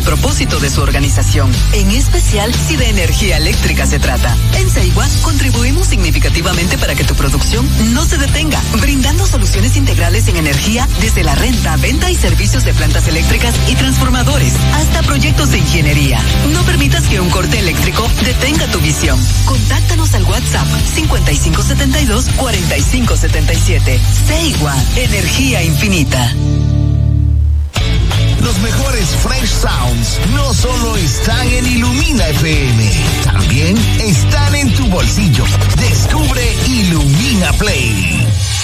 propósito de su organización, en especial si de energía eléctrica se trata. En Ceigua contribuimos significativamente para que tu producción no se detenga, brindando soluciones integrales en energía desde la renta, venta y servicios de plantas eléctricas y transformadores hasta proyectos de ingeniería. No permitas que un corte eléctrico detenga tu visión. Contáctanos al WhatsApp 5572-4577. Ceigua, energía infinita. Los mejores Fresh Sounds no solo están en Ilumina FM, también están en tu bolsillo. Descubre Ilumina Play.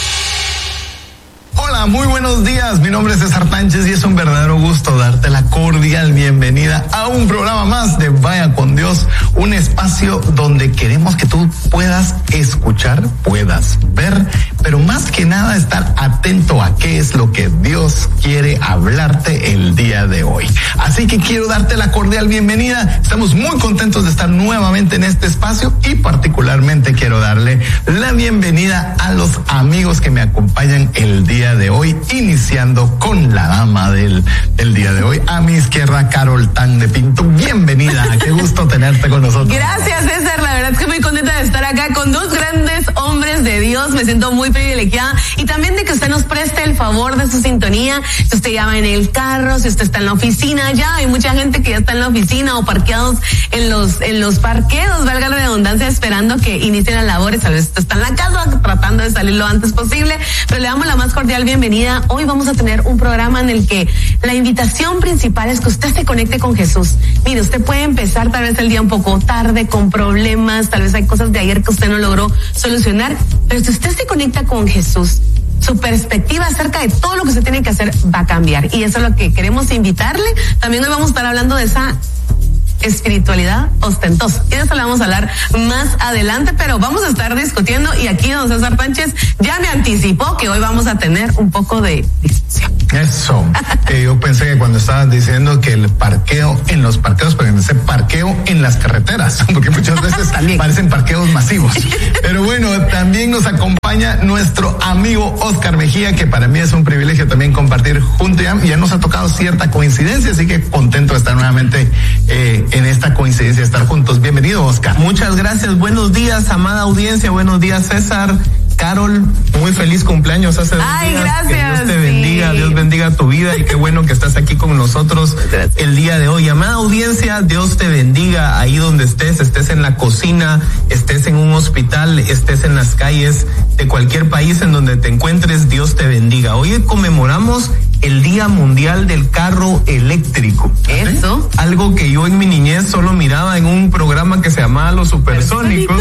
Hola, muy buenos días. Mi nombre es César Tánchez y es un verdadero gusto darte la cordial bienvenida a un programa más de Vaya con Dios, un espacio donde queremos que tú puedas escuchar, puedas ver, pero más que nada estar atento a qué es lo que Dios quiere hablarte el día de hoy. Así que quiero darte la cordial bienvenida. Estamos muy contentos de estar nuevamente en este espacio y particularmente quiero darle la bienvenida a los amigos que me acompañan el día de hoy, iniciando con la dama del día de hoy. A mi izquierda, Carol Tan de Pinto. Bienvenida, qué gusto tenerte con nosotros. Gracias, César. La verdad es que muy contenta de estar acá con dos grandes hombres de Dios. Me siento muy privilegiada y también de que usted nos preste el favor de su sintonía. Si usted ya va en el carro, si usted está en la oficina, ya hay mucha gente que ya está en la oficina o parqueados en los parqueos, valga la redundancia, esperando que inicien las labores. Tal vez usted está en la casa tratando de salir lo antes posible, pero le damos la más cordial bienvenida. Hoy vamos a tener un programa en el que la invitación principal es que usted se conecte con Jesús. Mire, usted puede empezar tal vez el día un poco tarde, con problemas, tal vez hay cosas de ayer que usted no logró solucionar, pero si usted se conecta con Jesús, su perspectiva acerca de todo lo que usted tiene que hacer va a cambiar. Y eso es lo que queremos invitarle. También hoy vamos a estar hablando de esa espiritualidad ostentosa. Y de eso le vamos a hablar más adelante, pero vamos a estar discutiendo y aquí don César Tánchez ya me anticipó que hoy vamos a tener un poco de discusión. Eso. Yo pensé que cuando estabas diciendo que el parqueo en los parqueos, pero ese parqueo en las carreteras, porque muchas veces parecen parqueos masivos. Pero bueno, también nos acompaña nuestro amigo Oscar Mejía, que para mí es un privilegio también compartir junto y ya nos ha tocado cierta coincidencia, así que contento de estar nuevamente en esta coincidencia, estar juntos. Bienvenido, Oscar. Muchas gracias. Buenos días, amada audiencia. Buenos días, César. Carol, muy feliz cumpleaños hace 2 días. Ay, gracias. Que Dios te bendiga, sí. Dios bendiga tu vida y qué bueno que estás aquí con nosotros el día de hoy. Amada audiencia, Dios te bendiga ahí donde estés en la cocina, estés en un hospital, estés en las calles de cualquier país en donde te encuentres, Dios te bendiga. Hoy conmemoramos el Día Mundial del Carro Eléctrico. Eso. Algo que yo en mi niñez solo miraba en un programa que se llamaba Los Supersónicos.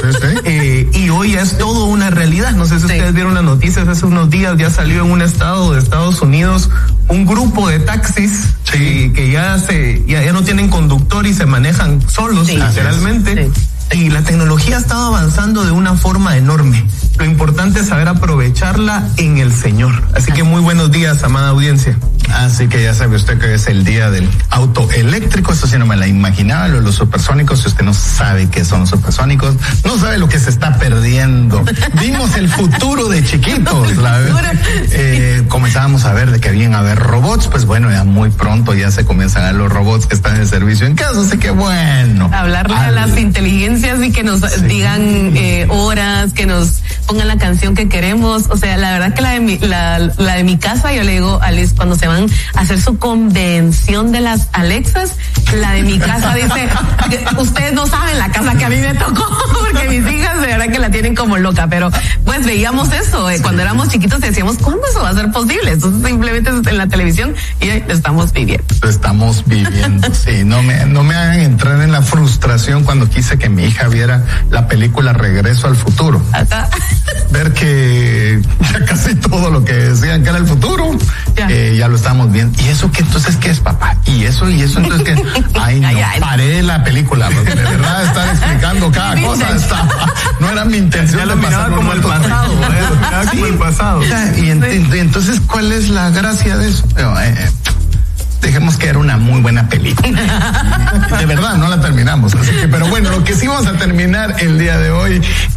Y hoy es todo una realidad. No sé si ustedes vieron las noticias hace unos días, ya salió en un estado de Estados Unidos un grupo de taxis que ya no tienen conductor y se manejan solos, literalmente. Sí. Y la tecnología ha estado avanzando de una forma enorme. Lo importante es saber aprovecharla en el Señor. Así que muy buenos días, amada audiencia. Así que ya sabe usted que es el día del auto eléctrico. Esto sí no me la imaginaba, los supersónicos. Si usted no sabe qué son los supersónicos, no sabe lo que se está perdiendo. Vimos el futuro de chiquitos. Comenzábamos a ver de que habían a ver robots. Pues bueno, ya muy pronto ya se comienzan a ver los robots que están en servicio en casa. Así que bueno. Hablarle a las inteligencias y que nos digan horas, que nos pongan la canción que queremos. O sea, la verdad que la de mi casa, yo le digo a Liz, cuando se van a hacer su convención de las Alexas, la de mi casa dice, ustedes no saben la casa que a mí me tocó, porque mis hijas de verdad que la tienen como loca, pero pues veíamos eso, cuando éramos chiquitos decíamos, ¿cuándo eso va a ser posible? Entonces simplemente en la televisión y lo estamos viviendo. Lo estamos viviendo, sí, no me hagan entrar en la frustración cuando quise que mi hija viera la película Regreso al Futuro. Ver que ya casi todo lo que decían que era el futuro, ya lo estamos viendo. ¿Y eso qué entonces qué es, papá? ¿Y eso entonces qué? Ay, no, paré la película, porque de verdad estar explicando cada cosa no era mi intención de pasar como el pasado. Como el pasado. Y entonces, ¿cuál es la gracia de eso? Dejemos que era una muy buena película. De verdad, no la terminamos. Así que, pero bueno, lo que sí vamos a terminar el día de hoy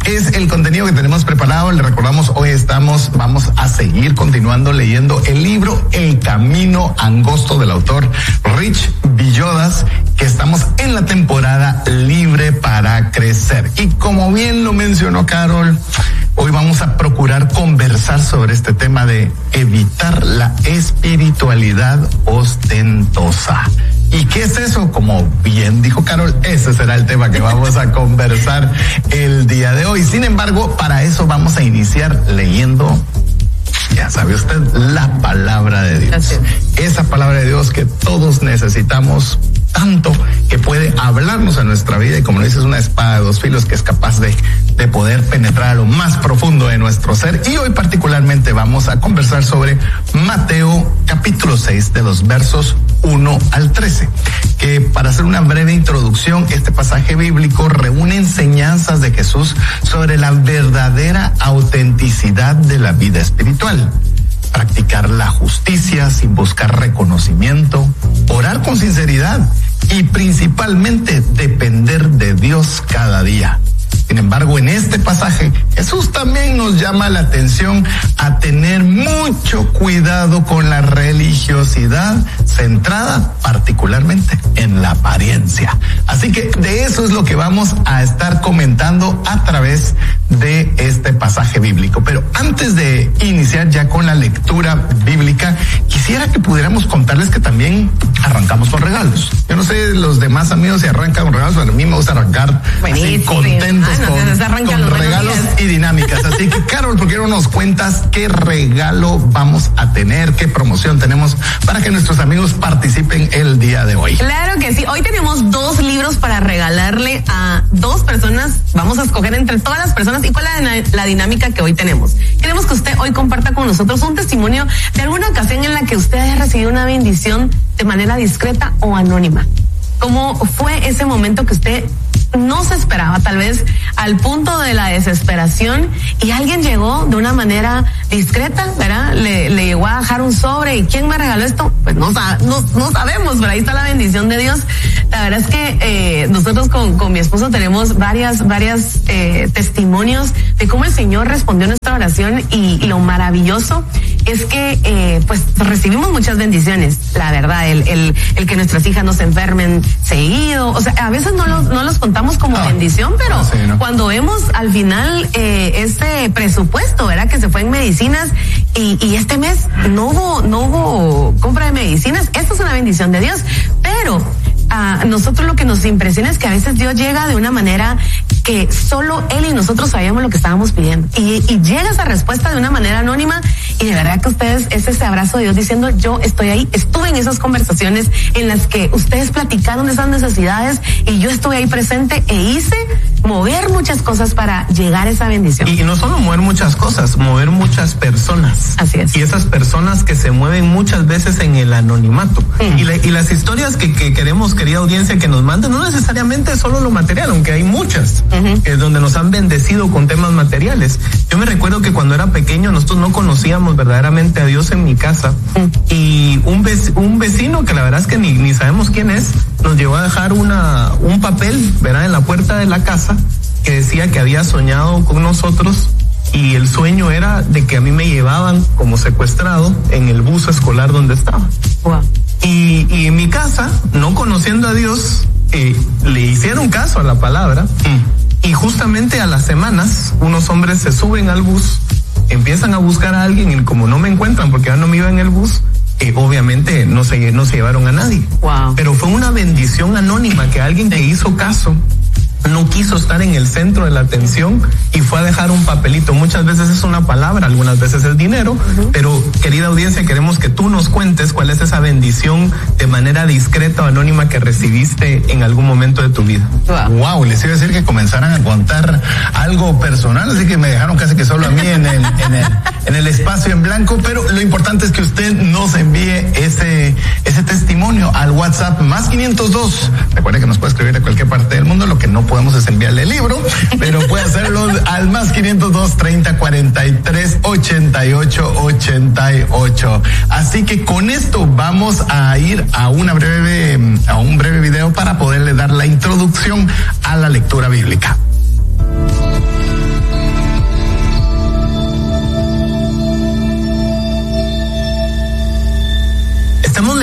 es el contenido que tenemos preparado. Le recordamos, hoy vamos a seguir continuando leyendo el libro El Camino Angosto del autor Rich Villodas, que estamos en la temporada Libre para Crecer. Y como bien lo mencionó Carol, hoy vamos a procurar conversar sobre este tema de evitar la espiritualidad ostentosa. ¿Y qué es eso? Como bien dijo Carol, ese será el tema que vamos a conversar el día de hoy. Sin embargo, para eso vamos a iniciar leyendo, ya sabe usted, la palabra de Dios. Gracias. Esa palabra de Dios que todos necesitamos tanto, que puede hablarnos a nuestra vida y, como lo dices, una espada de dos filos que es capaz de poder penetrar a lo más profundo de nuestro ser. Y hoy particularmente vamos a conversar sobre Mateo capítulo 6 de los versos 1 al 13, que, para hacer una breve introducción, este pasaje bíblico reúne enseñanzas de Jesús sobre la verdadera autenticidad de la vida espiritual. Practicar la justicia sin buscar reconocimiento, orar con sinceridad y principalmente depender de Dios cada día. Sin embargo, en este pasaje, Jesús también nos llama la atención a tener mucho cuidado con la religiosidad centrada particularmente en la apariencia. Así que de eso es lo que vamos a estar comentando a través de este pasaje bíblico. Pero antes de iniciar ya con la lectura bíblica, quisiera que pudiéramos contarles que también arrancamos con regalos. Yo no sé los demás amigos si arrancan con regalos, pero a mí me gusta arrancar así contentos con regalos y dinámicas. Así que, Carol, ¿por qué no nos cuentas qué regalo vamos a tener, qué promoción tenemos para que nuestros amigos participen el día de hoy? Claro que sí. Hoy tenemos 2 libros para regalarle a 2 personas. Vamos a escoger entre todas las personas. ¿Y cuál es la dinámica que hoy tenemos? Queremos que usted hoy comparta con nosotros un testimonio de alguna ocasión en la que usted haya recibido una bendición de manera discreta o anónima. ¿Cómo fue ese momento que usted no se esperaba, tal vez al punto de la desesperación, y alguien llegó de una manera discreta, ¿verdad? Le llegó a dejar un sobre? ¿Y quién me regaló esto? Pues no sabemos, pero ahí está la bendición de Dios. La verdad es que nosotros con mi esposo tenemos varias testimonios de cómo el Señor respondió a nuestra oración, y lo maravilloso es que pues recibimos muchas bendiciones, la verdad, el que nuestras hijas no se enfermen seguido, o sea, a veces no los contamos como bendición, pero sí, ¿no? Cuando vemos al final ese presupuesto, ¿verdad?, que se fue en medicinas, y este mes no hubo compra de medicinas, esto es una bendición de Dios. Pero a nosotros lo que nos impresiona es que a veces Dios llega de una manera que solo Él y nosotros sabíamos lo que estábamos pidiendo, y llega esa respuesta de una manera anónima, y de verdad que ustedes, es ese abrazo de Dios diciendo: yo estoy ahí, estuve en esas conversaciones en las que ustedes platicaron de esas necesidades, y yo estuve ahí presente e hice mover muchas cosas para llegar a esa bendición. Y no solo mover muchas cosas, mover muchas personas. Así es. Y esas personas que se mueven muchas veces en el anonimato. Y las historias que queremos, querida audiencia, que nos manden, no necesariamente solo lo material, aunque hay muchas, donde nos han bendecido con temas materiales. Yo me recuerdo que cuando era pequeño nosotros no conocíamos verdaderamente a Dios en mi casa, y un vecino, que la verdad es que ni sabemos quién es, nos llevó a dejar un papel, ¿verdad?, en la puerta de la casa, que decía que había soñado con nosotros, y el sueño era de que a mí me llevaban como secuestrado en el bus escolar donde estaba. Wow. Y en mi casa, no conociendo a Dios, le hicieron caso a la palabra, y justamente a las semanas unos hombres se suben al bus, empiezan a buscar a alguien, y como no me encuentran porque ya no me iba en el bus, obviamente no se llevaron a nadie. Wow. Pero fue una bendición anónima, que alguien que hizo caso no quiso estar en el centro de la atención y fue a dejar un papelito. Muchas veces es una palabra, algunas veces es dinero, pero, querida audiencia, queremos que tú nos cuentes cuál es esa bendición de manera discreta o anónima que recibiste en algún momento de tu vida. Wow, les iba a decir que comenzaran a contar algo personal, así que me dejaron casi que solo a mí en el espacio en blanco, pero lo importante es que usted nos envíe ese testimonio al WhatsApp +502. Recuerde que nos puede escribir de cualquier parte del mundo, lo que no podemos es enviarle el libro, pero puede hacerlo al +502 30 43 88 88. Así que con esto vamos a ir a un breve video para poderle dar la introducción a la lectura bíblica.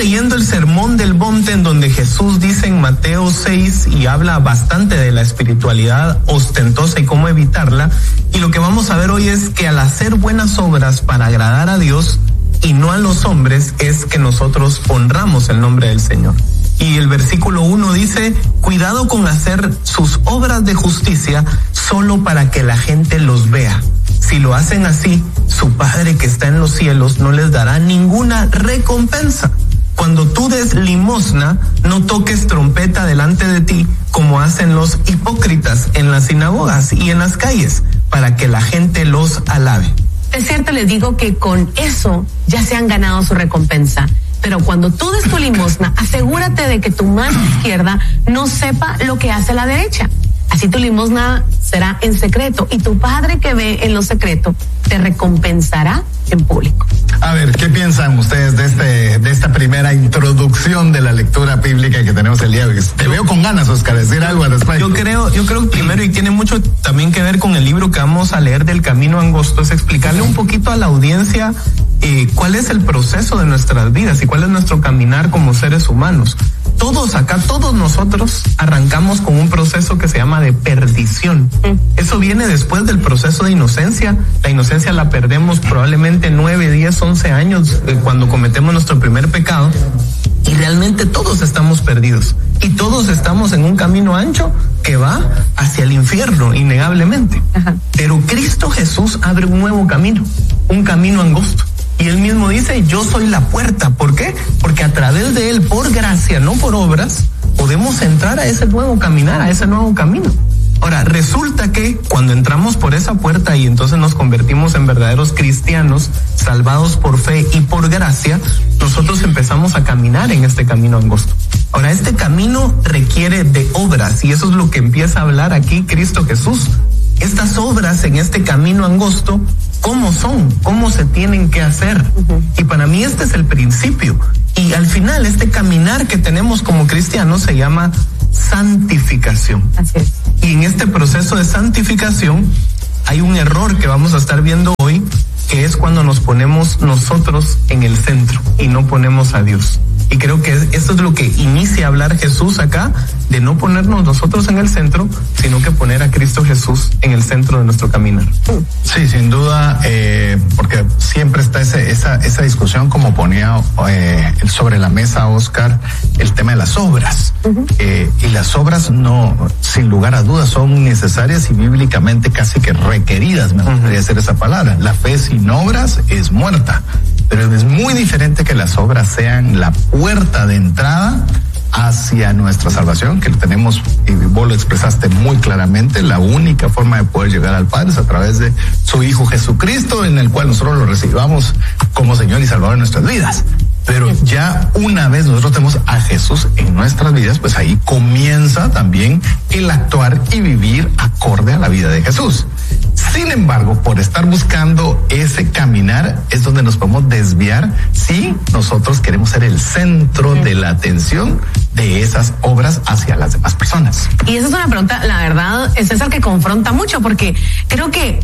leyendo el Sermón del Monte, en donde Jesús dice en Mateo 6 y habla bastante de la espiritualidad ostentosa y cómo evitarla. Y lo que vamos a ver hoy es que al hacer buenas obras para agradar a Dios y no a los hombres, es que nosotros honramos el nombre del Señor. Y el versículo 1 dice: cuidado con hacer sus obras de justicia solo para que la gente los vea. Si lo hacen así, su Padre que está en los cielos no les dará ninguna recompensa. Cuando tú des limosna, no toques trompeta delante de ti, como hacen los hipócritas en las sinagogas y en las calles, para que la gente los alabe. Es cierto, les digo que con eso ya se han ganado su recompensa. Pero cuando tú des tu limosna, asegúrate de que tu mano izquierda no sepa lo que hace la derecha. Así tu limosna será en secreto y tu Padre que ve en lo secreto te recompensará en público. A ver, ¿qué piensan ustedes de esta primera introducción de la lectura bíblica que tenemos el día de hoy? Te veo con ganas, Oscar, decir algo al respecto. Yo creo primero, y tiene mucho también que ver con el libro que vamos a leer del Camino Angosto, es explicarle un poquito a la audiencia cuál es el proceso de nuestras vidas y cuál es nuestro caminar como seres humanos. Todos nosotros arrancamos con un proceso que se llama de perdición. Eso viene después del proceso de inocencia. La inocencia la perdemos probablemente 9, 10, 11 años cuando cometemos nuestro primer pecado. Y realmente todos estamos perdidos. Y todos estamos en un camino ancho que va hacia el infierno, innegablemente. Ajá. Pero Cristo Jesús abre un nuevo camino, un camino angosto. Y él mismo dice: yo soy la puerta. ¿Por qué? Porque a través de él, por gracia, no por obras, podemos entrar a ese nuevo caminar, a ese nuevo camino. Ahora, resulta que cuando entramos por esa puerta y entonces nos convertimos en verdaderos cristianos, salvados por fe y por gracia, nosotros empezamos a caminar en este camino angosto. Ahora, este camino requiere de obras y eso es lo que empieza a hablar aquí Cristo Jesús. Estas obras en este camino angosto, ¿cómo son? ¿Cómo se tienen que hacer? Y para mí este es el principio. Y al final, este caminar que tenemos como cristianos se llama santificación. Así es. Y en este proceso de santificación hay un error que vamos a estar viendo hoy, que es cuando nos ponemos nosotros en el centro y no ponemos a Dios. Y creo que esto es lo que inicia a hablar Jesús acá, de no ponernos nosotros en el centro, sino que poner a Cristo Jesús en el centro de nuestro caminar. Sí, sin duda, porque siempre está esa discusión, como ponía sobre la mesa Oscar, el tema de las obras. Y las obras no, sin lugar a dudas, son necesarias y bíblicamente casi que requeridas, me gustaría decir esa palabra. La fe sin obras es muerta. Pero es muy diferente que las obras sean la puerta de entrada hacia nuestra salvación, que tenemos, y vos lo expresaste muy claramente, la única forma de poder llegar al Padre es a través de su Hijo Jesucristo, en el cual nosotros lo recibamos como Señor y Salvador de nuestras vidas. Pero ya una vez nosotros tenemos a Jesús en nuestras vidas, pues ahí comienza también el actuar y vivir acorde a la vida de Jesús. Sin embargo, por estar buscando ese caminar es donde nos podemos desviar si nosotros queremos ser el centro de la atención de esas obras hacia las demás personas. Y esa es una pregunta, la verdad, es esa que confronta mucho, porque creo que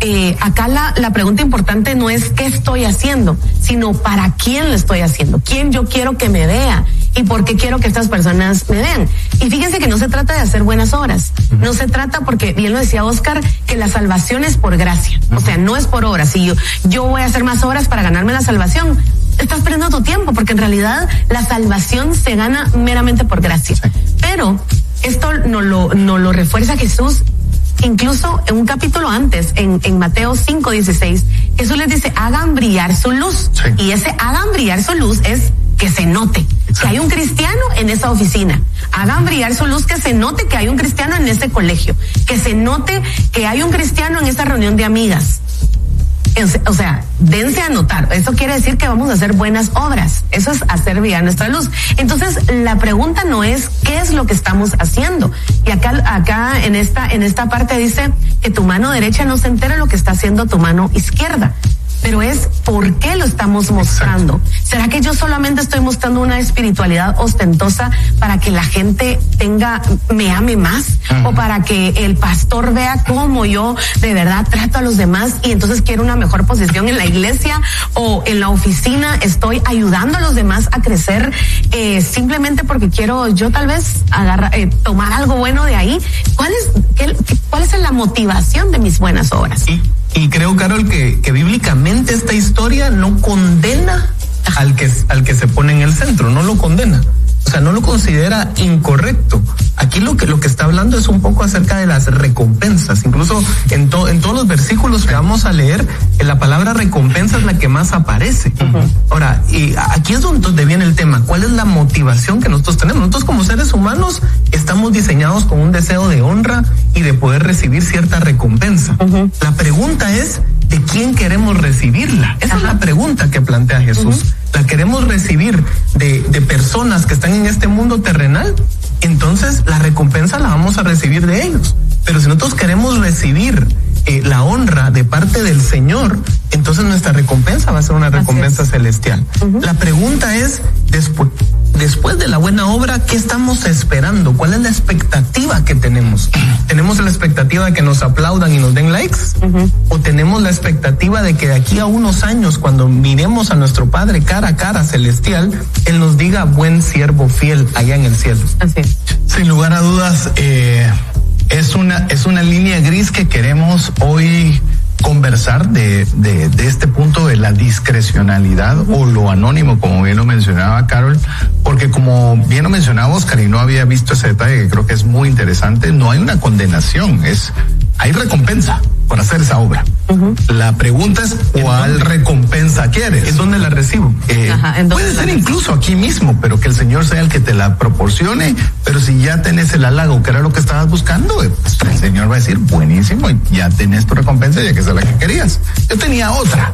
acá la pregunta importante no es qué estoy haciendo, sino para quién lo estoy haciendo, quién yo quiero que me vea y por qué quiero que estas personas me vean. Y fíjense que no se trata de hacer buenas obras, no se trata, porque bien lo decía Oscar, que la salvación es por gracia, o sea, no es por obras. Si yo voy a hacer más obras para ganarme la salvación, estás perdiendo tu tiempo, porque en realidad la salvación se gana meramente por gracia. Sí. Pero esto no lo refuerza Jesús. Incluso en un capítulo antes, en Mateo 5:16, Jesús les dice: hagan brillar su luz. Sí. Y ese hagan brillar su luz es que se note que hay un cristiano en esa oficina. Hagan brillar su luz, que se note que hay un cristiano en ese colegio. Que se note que hay un cristiano en esa reunión de amigas. O sea, dense a notar. Eso quiere decir que vamos a hacer buenas obras. Eso es hacer brillar nuestra luz. Entonces, la pregunta no es qué es lo que estamos haciendo. Y acá en esta parte dice que tu mano derecha no se entere lo que está haciendo tu mano izquierda. pero es por qué lo estamos mostrando. Exacto. ¿Será que yo solamente estoy mostrando una espiritualidad ostentosa para que la gente me ame más? ¿O para que el pastor vea cómo yo de verdad trato a los demás y entonces quiero una mejor posición en la iglesia o en la oficina? Estoy ayudando a los demás a crecer simplemente porque quiero yo tal vez tomar algo bueno de ahí. ¿Cuál es la motivación de mis buenas obras? Y creo, Carol, que bíblicamente esta historia no condena al que se pone en el centro, no lo condena. O sea, no lo considera incorrecto. Aquí lo que está hablando es un poco acerca de las recompensas. Incluso en todos los versículos que vamos a leer, la palabra recompensa es la que más aparece. Ahora, y aquí es donde viene el tema. ¿Cuál es la motivación que nosotros tenemos? Nosotros como seres humanos estamos diseñados con un deseo de honra y de poder recibir cierta recompensa. La pregunta es, ¿de quién queremos recibirla? Esa es la pregunta que plantea Jesús. ¿La queremos recibir de personas que están en este mundo terrenal? Entonces la recompensa la vamos a recibir de ellos. Pero si nosotros queremos recibir la honra de parte del Señor, entonces nuestra recompensa va a ser una recompensa celestial. La pregunta es, después de la buena obra, ¿qué estamos esperando? ¿Cuál es la expectativa que tenemos? ¿Tenemos la expectativa de que nos aplaudan y nos den likes? ¿O tenemos la expectativa de que de aquí a unos años, cuando miremos a nuestro Padre cara a cara celestial, Él nos diga, buen siervo fiel allá en el cielo? Así es. Sin lugar a dudas, es una línea gris que queremos hoy conversar de este punto de la discrecionalidad o lo anónimo, como bien lo mencionaba Carol, porque como bien lo mencionaba Oscar y no había visto ese detalle que creo que es muy interesante, no hay una condenación, hay recompensa por hacer esa obra. La pregunta es, ¿cuál recompensa quieres? ¿En dónde la recibo? Puede ser incluso aquí mismo, pero que el Señor sea el que te la proporcione, pero si ya tenés el halago, que era lo que estabas buscando, pues el Señor va a decir, buenísimo, ya tenés tu recompensa, ya que esa es la que querías. Yo tenía otra.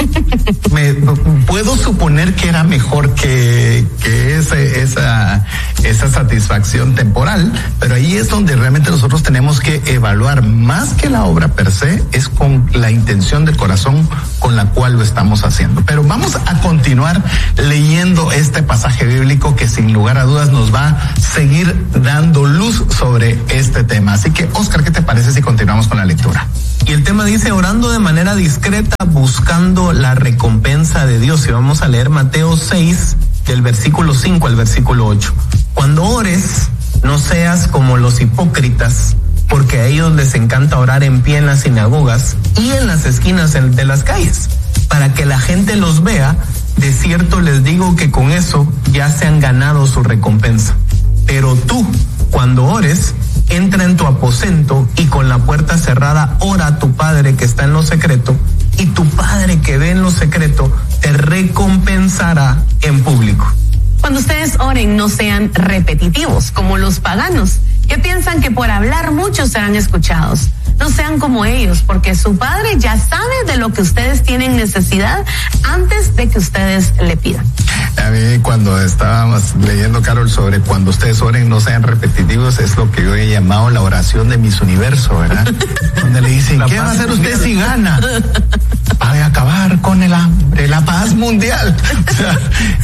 Puedo suponer que era mejor que esa satisfacción temporal, pero ahí es donde realmente nosotros tenemos que evaluar más que la obra per se, es con la intención del corazón con la cual lo estamos haciendo. Pero vamos a continuar leyendo este pasaje bíblico que sin lugar a dudas nos va a seguir dando luz sobre este tema. Así que, Oscar, ¿qué te parece si continuamos con la lectura? Y el tema dice, orando de manera discreta, buscando la recompensa de Dios. Y vamos a leer Mateo 6, del versículo 5 al versículo 8. Cuando ores, no seas como los hipócritas, porque a ellos les encanta orar en pie en las sinagogas y en las esquinas de las calles, para que la gente los vea. De cierto les digo que con eso ya se han ganado su recompensa. Pero tú, cuando ores, entra en tu aposento y con la puerta cerrada ora a tu Padre que está en lo secreto, y tu Padre que ve en lo secreto te recompensará en público. Cuando ustedes oren, no sean repetitivos como los paganos, que piensan que por hablar mucho serán escuchados. No sean como ellos, porque su Padre ya sabe de lo que ustedes tienen necesidad antes de que ustedes le pidan. A mí, cuando estábamos leyendo, Carol, sobre cuando ustedes oren no sean repetitivos, es lo que yo he llamado la oración de Miss Universo, ¿verdad? Donde le dicen, ¿qué va a hacer usted si gana? Va a acabar con el hambre, la paz mundial. O sea,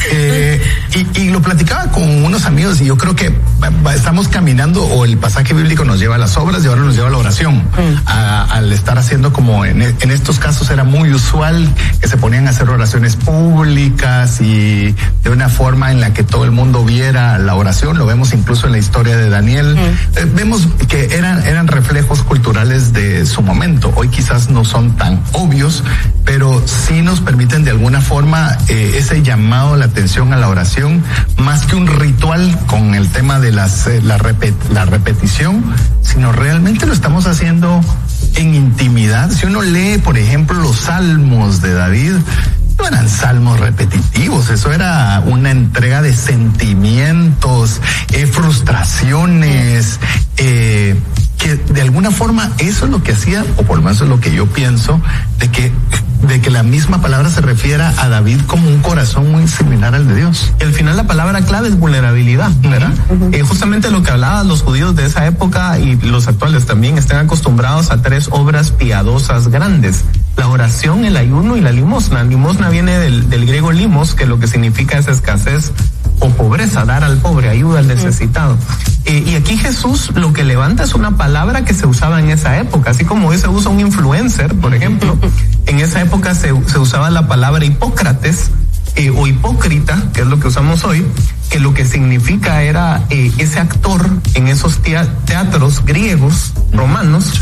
y lo platicaba con unos amigos y yo creo que estamos caminando, o el pasaje bíblico nos lleva a las obras y ahora nos lleva a la oración. Al estar haciendo como en estos casos era muy usual que se ponían a hacer oraciones públicas y de una forma en la que todo el mundo viera la oración. Lo vemos incluso en la historia de Daniel. Vemos que eran reflejos culturales de su momento. Hoy quizás no son tan obvios, pero sí nos permiten de alguna forma ese llamado a la atención a la oración, más que un ritual con el tema de la repetición, sino realmente lo estamos haciendo en intimidad. Si uno lee, por ejemplo, los salmos de David, no eran salmos repetitivos, eso era una entrega de sentimientos, frustraciones, que de alguna forma eso es lo que hacía, o por lo menos es lo que yo pienso, de que la misma palabra se refiera a David como un corazón muy similar al de Dios. Y al final la palabra clave es vulnerabilidad, ¿verdad? Justamente lo que hablaban los judíos de esa época y los actuales también están acostumbrados a 3 obras piadosas grandes. la oración, el ayuno y la limosna. Limosna viene del griego limos, que lo que significa es escasez o pobreza, dar al pobre, ayuda al necesitado. Y aquí Jesús lo que levanta es una palabra que se usaba en esa época, así como hoy se usa un influencer, por ejemplo. En esa época se usaba la palabra Hipócrates o hipócrita, que es lo que usamos hoy, que lo que significa era ese actor en esos teatros griegos, romanos,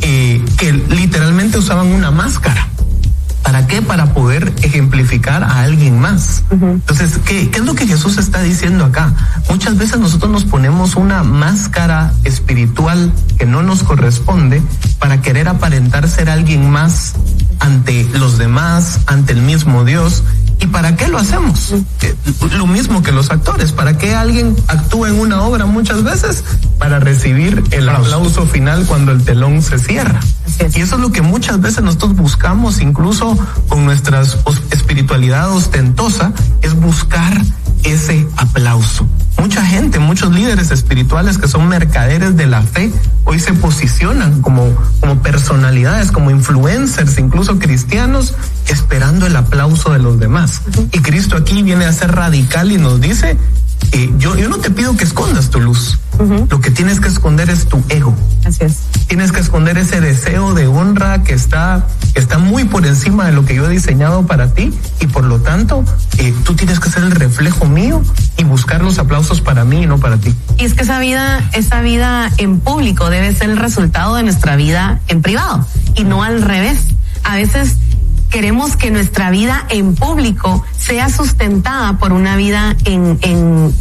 que literalmente usaban una máscara. ¿Para qué? Para poder ejemplificar a alguien más. Entonces, ¿qué es lo que Jesús está diciendo acá? Muchas veces nosotros nos ponemos una máscara espiritual que no nos corresponde para querer aparentar ser alguien más ante los demás, ante el mismo Dios. ¿Y para qué lo hacemos? Lo mismo que los actores. ¿Para qué alguien actúa en una obra muchas veces? Para recibir el aplauso final cuando el telón se cierra. Y eso es lo que muchas veces nosotros buscamos, incluso con nuestra espiritualidad ostentosa, es buscar ese aplauso. Mucha gente, muchos líderes espirituales que son mercaderes de la fe, hoy se posicionan como personalidades, como influencers, incluso cristianos, esperando el aplauso de los demás. Y Cristo aquí viene a ser radical y nos dice, yo no te pido que escondas tu luz. Lo que tienes que esconder es tu ego. Así es. Tienes que esconder ese deseo de honra que está muy por encima de lo que yo he diseñado para ti, y por lo tanto tú tienes que ser el reflejo mío y buscar los aplausos para mí y no para ti. Y es que esa vida en público debe ser el resultado de nuestra vida en privado y no al revés. A veces queremos que nuestra vida en público sea sustentada por una vida en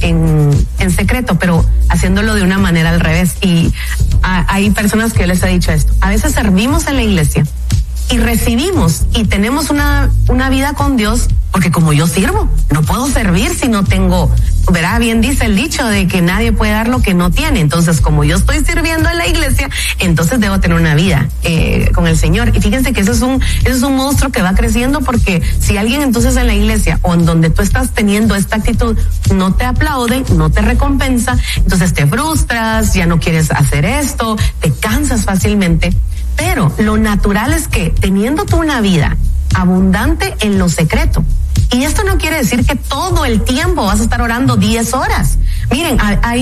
secreto, pero haciéndolo de una manera al revés. Y hay personas que yo les he dicho esto. A veces servimos en la iglesia y recibimos y tenemos una vida con Dios, porque como yo sirvo, no puedo servir si no tengo, verá, bien dice el dicho de que nadie puede dar lo que no tiene. Entonces, como yo estoy sirviendo en la iglesia, entonces debo tener una vida con el Señor. Y fíjense que eso es un monstruo que va creciendo, porque si alguien entonces en la iglesia o en donde tú estás teniendo esta actitud no te aplaude, no te recompensa, entonces te frustras, ya no quieres hacer esto, te cansas fácilmente. Pero lo natural es que teniendo tú una vida abundante en lo secreto, y esto no quiere decir que todo el tiempo vas a estar orando 10 horas. Miren,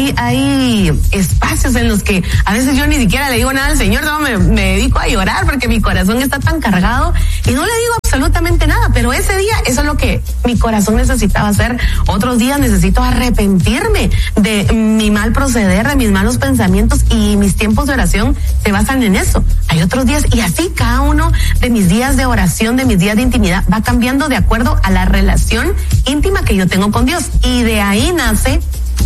hay espacios en los que a veces yo ni siquiera le digo nada al Señor, no, me dedico a llorar porque mi corazón está tan cargado y no le digo absolutamente nada, pero ese día eso es lo que mi corazón necesitaba hacer. Otros días necesito arrepentirme de mi mal proceder, de mis malos pensamientos, y mis tiempos de oración se basan en eso. Hay otros días, y así cada uno de mis días de oración, de mis días de intimidad, va cambiando de acuerdo a la relación íntima que yo tengo con Dios, y de ahí nace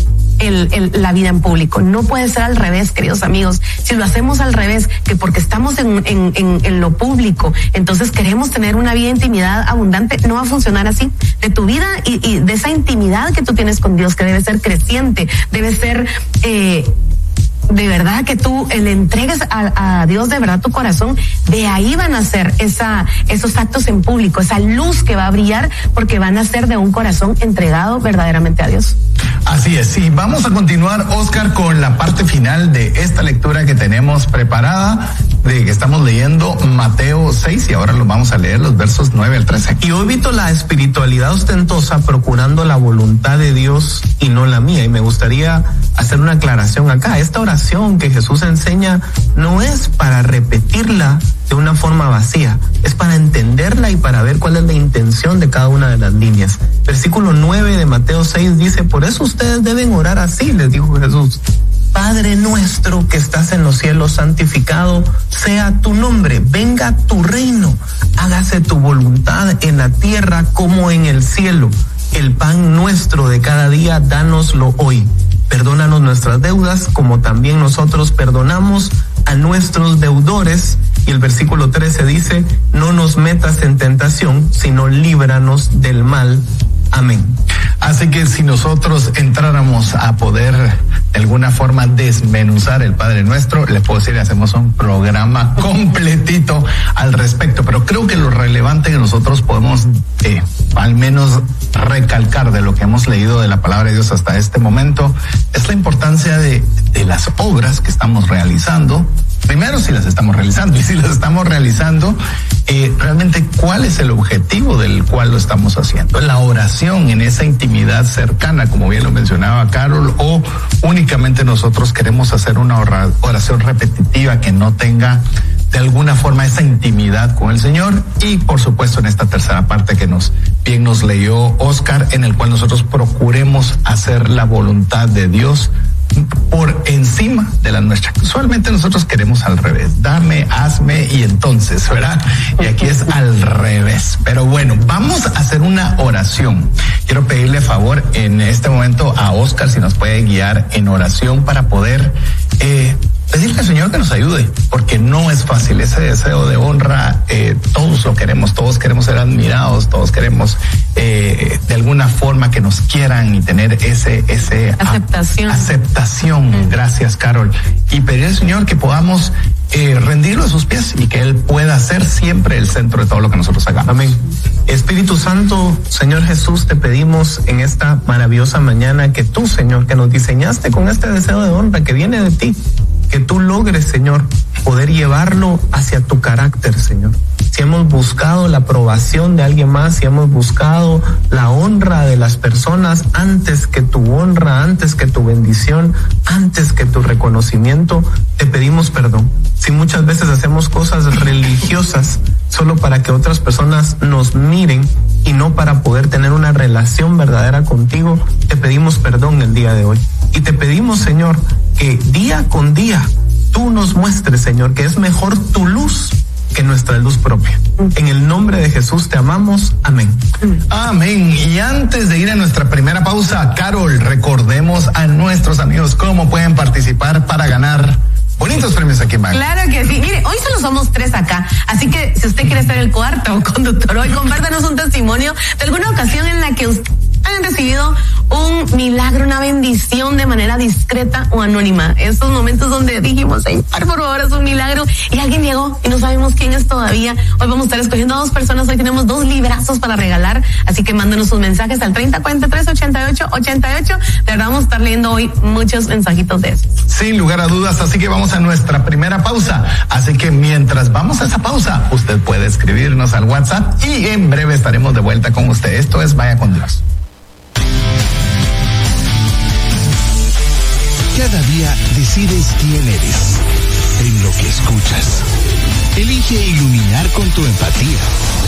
la vida en público. No puede ser al revés, queridos amigos. Si lo hacemos al revés, que porque estamos en lo público, entonces queremos tener una vida de intimidad abundante, no va a funcionar así. De tu vida y de esa intimidad que tú tienes con Dios, que debe ser creciente, debe ser de verdad que tú le entregues a Dios de verdad tu corazón, de ahí van a ser esos actos en público, esa luz que va a brillar, porque van a ser de un corazón entregado verdaderamente a Dios. Así es, sí, vamos a continuar, Oscar, con la parte final de esta lectura que tenemos preparada, de que estamos leyendo Mateo 6, y ahora lo vamos a leer los versos 9 al 13. Y hoy evito la espiritualidad ostentosa procurando la voluntad de Dios y no la mía, y me gustaría hacer una aclaración acá. Esta oración que Jesús enseña no es para repetirla de una forma vacía, es para entenderla y para ver cuál es la intención de cada una de las líneas. Versículo 9 de Mateo 6 dice: por eso ustedes deben orar así, les dijo Jesús: Padre nuestro que estás en los cielos, santificado sea tu nombre, venga tu reino, hágase tu voluntad en la tierra como en el cielo. El pan nuestro de cada día, dánoslo hoy. Perdónanos nuestras deudas, como también nosotros perdonamos a nuestros deudores. Y el versículo 13 dice: no nos metas en tentación, sino líbranos del mal. Amén. Así que si nosotros entráramos a poder de alguna forma desmenuzar el Padre Nuestro, le puedo decir, hacemos un programa completito al respecto, pero creo que lo relevante que nosotros podemos al menos recalcar de lo que hemos leído de la palabra de Dios hasta este momento es la importancia de las obras que estamos realizando. Primero, si las estamos realizando, y si las estamos realizando, realmente cuál es el objetivo del cual lo estamos haciendo. La oración en esa intimidad cercana, como bien lo mencionaba Carol, o únicamente nosotros queremos hacer una oración repetitiva que no tenga de alguna forma esa intimidad con el Señor. Y por supuesto en esta tercera parte que bien nos leyó Oscar, en el cual nosotros procuremos hacer la voluntad de Dios por encima de la nuestra. Usualmente nosotros queremos al revés, dame, hazme y entonces, ¿verdad? Y aquí es al revés. Pero bueno, vamos a hacer una oración. Quiero pedirle favor en este momento a Oscar si nos puede guiar en oración para poder pedirle al Señor que nos ayude, porque no es fácil ese deseo de honra. Todos lo queremos, todos queremos ser admirados, todos queremos de alguna forma que nos quieran y tener ese aceptación. Gracias, Carol. Y pedir al Señor que podamos rendirlo a sus pies y que Él pueda ser siempre el centro de todo lo que nosotros hagamos. Amén. Espíritu Santo, Señor Jesús, te pedimos en esta maravillosa mañana que tú, Señor, que nos diseñaste con este deseo de honra que viene de ti, que tú logres, Señor, poder llevarlo hacia tu carácter, Señor. Si hemos buscado la aprobación de alguien más, si hemos buscado la honra de las personas antes que tu honra, antes que tu bendición, antes que tu reconocimiento, te pedimos perdón. Si muchas veces hacemos cosas religiosas solo para que otras personas nos miren y no para poder tener una relación verdadera contigo, te pedimos perdón el día de hoy. Y te pedimos, Señor, que día con día tú nos muestres, Señor, que es mejor tu luz que nuestra luz propia. En el nombre de Jesús te amamos. Amén. Amén. Y antes de ir a nuestra primera pausa, Carol, recordemos a nuestros amigos cómo pueden participar para ganar bonitos premios aquí en Vaga. Claro que sí. Mire, hoy solo somos 3 acá, así que si usted quiere ser el cuarto conductor hoy, compártanos un testimonio de alguna ocasión en la que usted hayan recibido un milagro, una bendición de manera discreta o anónima. Estos momentos donde dijimos, Señor, por favor, es un milagro, y alguien llegó y no sabemos quién es todavía. Hoy vamos a estar escogiendo a 2 personas, hoy tenemos 2 librazos para regalar, así que mándenos sus mensajes al 3043-8888. De verdad vamos a estar leyendo hoy muchos mensajitos de esos. Sin lugar a dudas, así que vamos a nuestra primera pausa. Así que mientras vamos a esa pausa, usted puede escribirnos al WhatsApp y en breve estaremos de vuelta con usted. Esto es Vaya con Dios. Cada día decides quién eres en lo que escuchas. Elige iluminar con tu empatía,